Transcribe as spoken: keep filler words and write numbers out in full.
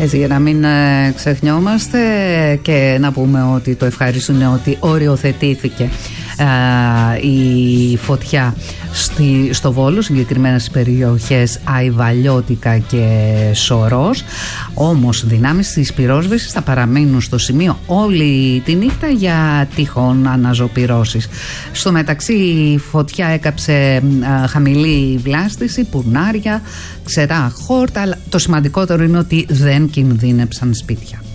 Έτσι, για να μην ε, ξεχνιόμαστε και να πούμε ότι το ευχαριστούν είναι ότι οριοθετήθηκε ε, η φωτιά στη, στο Βόλο, συγκεκριμένα στις περιοχές Αϊβαλιώτικα και Σωρός. Όμως δυνάμεις της πυρόσβεσης θα παραμείνουν στο σημείο όλη τη νύχτα για τυχόν αναζωπυρώσεις. Στο μεταξύ η φωτιά έκαψε α, χαμηλή βλάστηση, πουρνάρια, ξερά χόρτα, αλλά το σημαντικότερο είναι ότι δεν κινδύνεψαν σπίτια.